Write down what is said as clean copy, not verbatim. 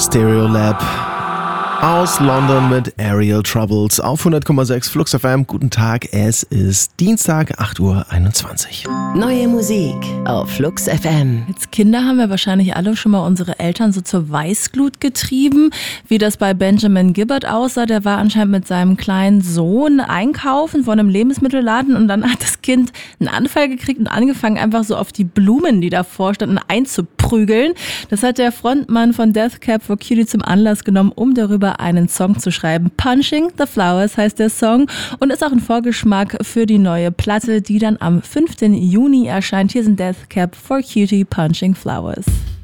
Stereolab aus London mit Aerial Troubles auf 100,6 Flux FM. Guten Tag, es ist Dienstag, 8:21 Uhr. Neue Musik auf Flux FM. Als Kinder haben wir wahrscheinlich alle schon mal unsere Eltern so zur Weißglut getrieben, wie das bei Benjamin Gibbard aussah. Der war anscheinend mit seinem kleinen Sohn einkaufen von einem Lebensmittelladen und dann hat das Kind einen Anfall gekriegt und angefangen einfach so auf die Blumen, die davor standen, einzuprügeln. Das hat der Frontmann von Death Cab for Cutie zum Anlass genommen, um darüber einen Song zu schreiben. Punching the Flowers heißt der Song und ist auch ein Vorgeschmack für die neue Platte, die dann am 5. Juni erscheint. Hier sind Death Cab for Cutie, Punching Flowers.